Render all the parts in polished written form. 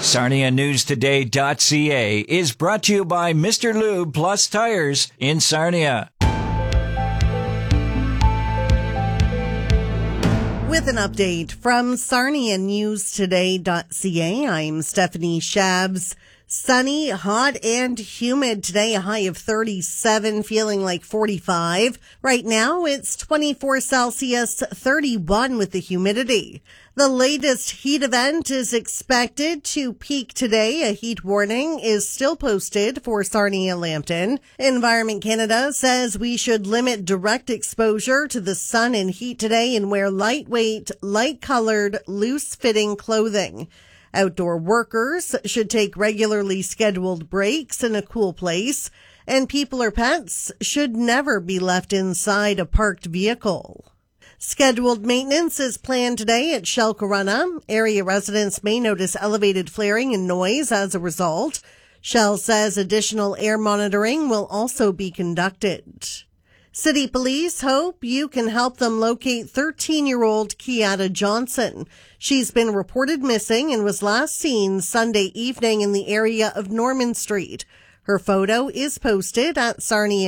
SarniaNewsToday.ca is brought to you by Mr. Lube Plus Tires in Sarnia. With an update from SarniaNewsToday.ca, I'm Stephanie Shabs. Sunny, hot, and humid today, a high of 37, feeling like 45. Right now, it's 24 Celsius, 31 with the humidity. The latest heat event is expected to peak today. A heat warning is still posted for Sarnia-Lambton. Environment Canada says we should limit direct exposure to the sun and heat today and wear lightweight, light-colored, loose-fitting clothing. Outdoor workers should take regularly scheduled breaks in a cool place, and people or pets should never be left inside a parked vehicle. Scheduled maintenance is planned today at Shell Corunna. Area residents may notice elevated flaring and noise as a result. Shell says additional air monitoring will also be conducted. City Police hope you can help them locate 13-year-old Kiata Johnson. She's been reported missing and was last seen Sunday evening in the area of Norman Street. Her photo is posted at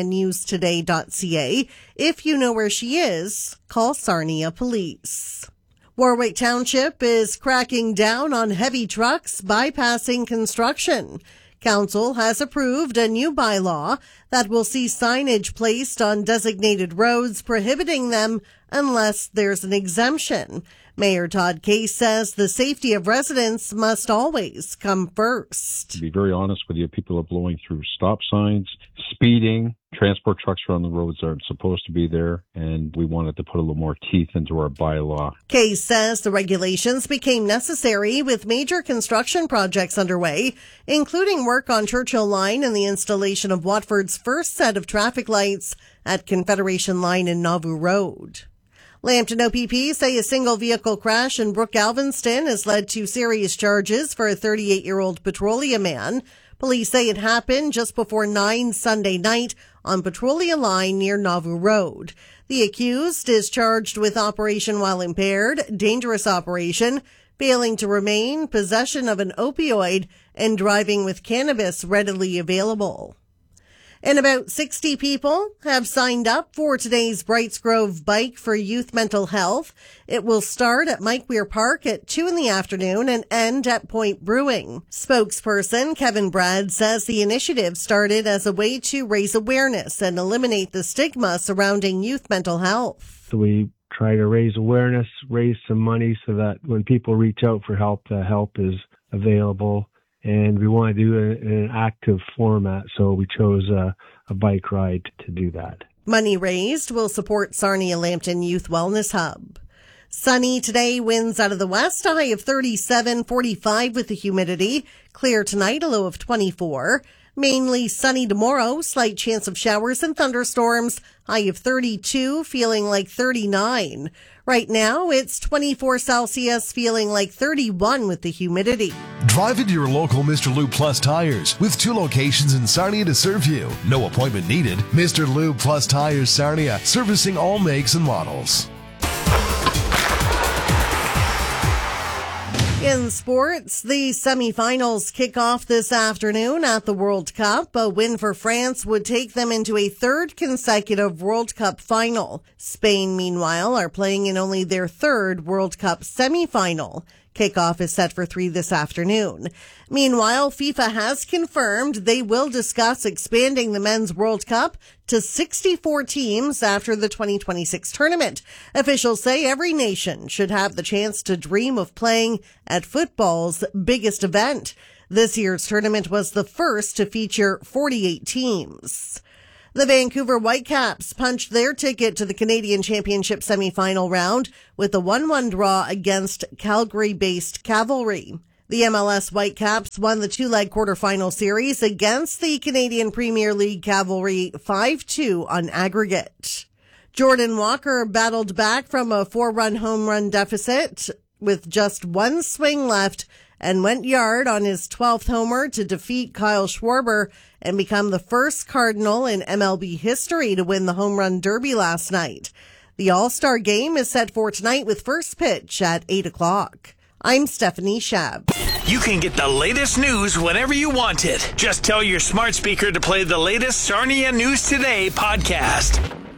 SarniaNewsToday.ca. If you know where she is, call Sarnia Police. Warwick Township is cracking down on heavy trucks bypassing construction. Council has approved a new bylaw that will see signage placed on designated roads prohibiting them unless there's an exemption. Mayor Todd Case says the safety of residents must always come first. To be very honest with you, people are blowing through stop signs, speeding. Transport trucks around the roads aren't supposed to be there, and we wanted to put a little more teeth into our bylaw. Case says the regulations became necessary with major construction projects underway, including work on Churchill Line and the installation of Watford's first set of traffic lights at Confederation Line and Nauvoo Road. Lambton OPP say a single vehicle crash in Brook Galveston has led to serious charges for a 38-year-old Petrolia man. Police say it happened just before 9 Sunday night on Petrolia Line near Nauvoo Road. The accused is charged with operation while impaired, dangerous operation, failing to remain, possession of an opioid, and driving with cannabis readily available. And about 60 people have signed up for today's Brights Grove Bike for Youth Mental Health. It will start at Mike Weir Park at 2 in the afternoon and end at Point Brewing. Spokesperson Kevin Brad says the initiative started as a way to raise awareness and eliminate the stigma surrounding youth mental health. So we try to raise awareness, raise some money so that when people reach out for help, the help is available. And we want to do it in an active format, so we chose a bike ride to do that. Money raised will support Sarnia-Lambton Youth Wellness Hub. Sunny today, winds out of the west, a high of 37, 45 with the humidity. Clear tonight, a low of 24. Mainly sunny tomorrow, slight chance of showers and thunderstorms, high of 32, feeling like 39. Right now, it's 24 Celsius, feeling like 31 with the humidity. Drive into your local Mr. Lube Plus Tires with 2 locations in Sarnia to serve you. No appointment needed. Mr. Lube Plus Tires Sarnia, servicing all makes and models. In sports, the semifinals kick off this afternoon at the World Cup. A win for France would take them into a third consecutive World Cup final. Spain, meanwhile, are playing in only their third World Cup semifinal. Kickoff is set for 3 this afternoon. Meanwhile, FIFA has confirmed they will discuss expanding the Men's World Cup to 64 teams after the 2026 tournament. Officials say every nation should have the chance to dream of playing at football's biggest event. This year's tournament was the first to feature 48 teams. The Vancouver Whitecaps punched their ticket to the Canadian Championship semifinal round with a 1-1 draw against Calgary-based Cavalry. The MLS Whitecaps won the 2-leg quarterfinal series against the Canadian Premier League Cavalry 5-2 on aggregate. Jordan Walker battled back from a 4-run home run deficit with just 1 swing left and went yard on his 12th homer to defeat Kyle Schwarber and become the first Cardinal in MLB history to win the Home Run Derby last night. The All-Star Game is set for tonight with first pitch at 8 o'clock. I'm Stephanie Shab. You can get the latest news whenever you want it. Just tell your smart speaker to play the latest Sarnia News Today podcast.